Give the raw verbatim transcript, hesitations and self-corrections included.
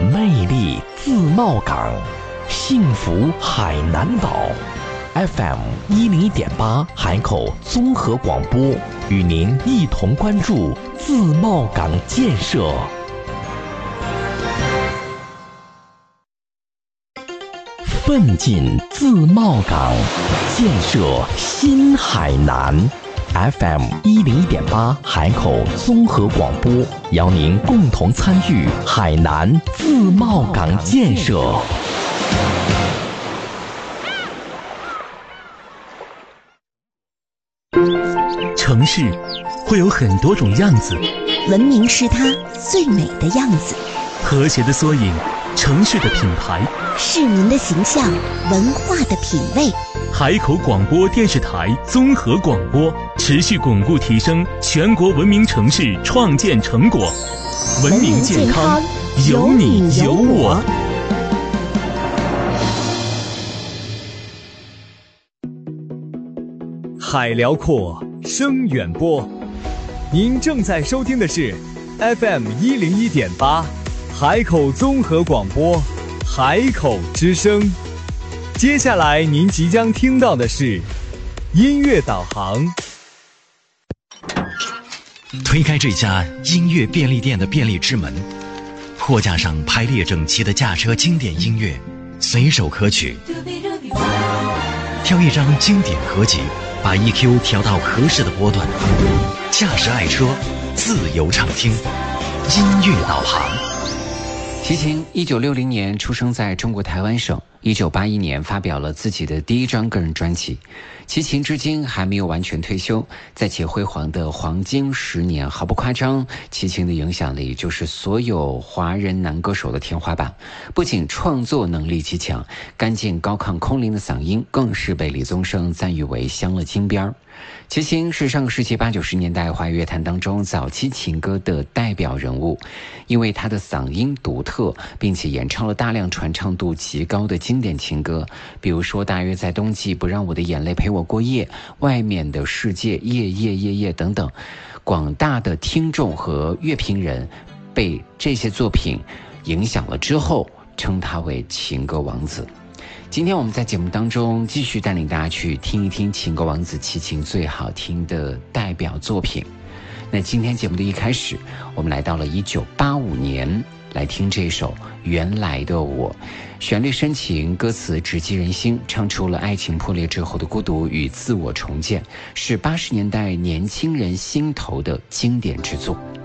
魅力自贸港，幸福海南岛。F M 一零一点八海口综合广播与您一同关注自贸港建设。奋进自贸港，建设新海南。F M 一零一点八海口综合广播邀您共同参与海南自贸港建设。 城市会有很多种样子， 文明是它最美的样子， 和谐的缩影，城市的品牌， 市民的形象，文化的品味。 海口广播电视台综合广播持续巩固提升全国文明城市创建成果，文明健康有你有我。 海辽阔，声远播。您正在收听的是 F M 一零一点八海口综合广播，海口之声。接下来您即将听到的是音乐导航。 推开这家音乐便利店的便利之门，货架上排列整齐的驾车经典音乐，随手可取。挑一张经典合集，把 E Q 调到合适的波段，驾驶爱车，自由畅听，音乐导航。 齐秦一九六零年出生在中国台湾省，一九八一年发表了自己的第一张个人专辑。齐秦至今还没有完全退休，在其辉煌的黄金十年，毫不夸张，齐秦的影响力就是所有华人男歌手的天花板。不仅创作能力极强，干净高亢空灵的嗓音更是被李宗盛赞誉为镶了金边儿。齐秦是上个世纪八九十年代华语乐坛当中早期情歌的代表人物，因为他的嗓音独特，并且演唱了大量传唱度极高的经典情歌，比如说大约在冬季，不让我的眼泪陪我过夜，外面的世界，夜夜夜夜等等。广大的听众和乐评人被这些作品影响了之后，称他为情歌王子。今天我们在节目当中继续带领大家去听一听情歌王子齐秦最好听的代表作品。那今天节目的一开始，我们来到了一九八五年，来听这首《原来的我》，旋律深情，歌词直击人心，唱出了爱情破裂之后的孤独与自我重建，是八十年代年轻人心头的经典之作。